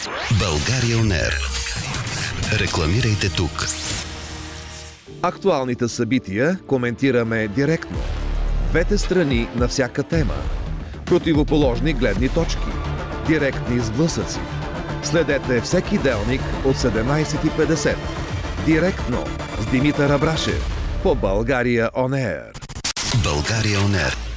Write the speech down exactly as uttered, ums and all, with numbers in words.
България он ер. Рекламирайте тук. Актуалните събития коментираме директно. Двете страни на всяка тема. Противоположни гледни точки. Директни сблъсъци. Следете всеки делник от седемнайсет и петдесет. Директно с Димитър Абрашев по България он ер. България он ер.